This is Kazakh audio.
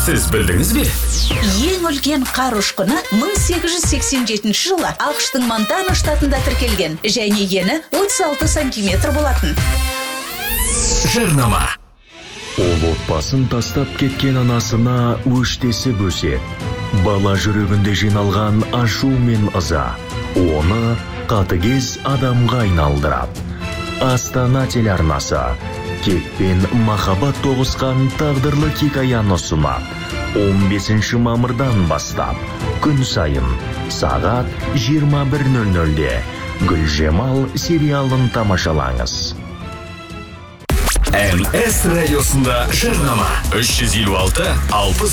Сіз білдіңіз бе? Ең үлкен қар ұшқыны 1887 жылы ақштың Монтана штатында тіркелген және ені 36 сантиметр болатын. Жарнама. Ол отбасын тастап кеткен анасына өштесі өсет. Бала жүрегінде жиналған ашу мен ыза оны қатыгез адамға айналдырап. Астана телеарнасы кекпен махаббат тоғысқан тағдырлы хикаяны ұсынады. 15 мамырдан бастап күн сайын сағат 21:00-де Гүлжемал сериалын тамашалаңыз. МС радиосында жарнама 356 60